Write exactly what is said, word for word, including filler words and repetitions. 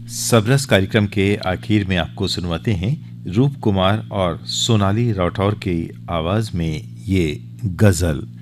सबरस कार्यक्रम के आखिर में आपको सुनवाते हैं रूप कुमार और सोनाली राठौर की आवाज में ये गजल।